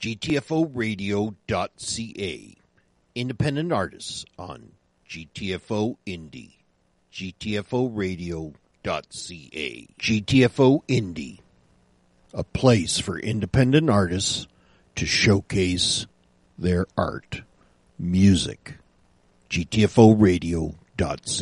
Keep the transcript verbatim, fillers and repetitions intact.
G T F O radio dot C A. Independent artists on G T F O Indie. G T F O radio dot C A. G T F O Indie. A place for independent artists to showcase their art, music. G T F O radio dot C A.